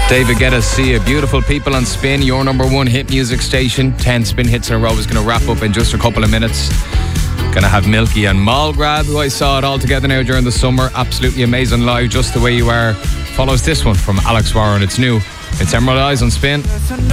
David Guetta, See Ya. Beautiful people on Spin, your number one hit music station. 10 Spin hits in a row is going to wrap up in just a couple of minutes. Going to have Milky and Malgrab, who I saw it all together now during the summer. Absolutely amazing live, Just the Way You Are. Follows this one from Alex Warren. It's new. It's Emerald Eyes on Spin.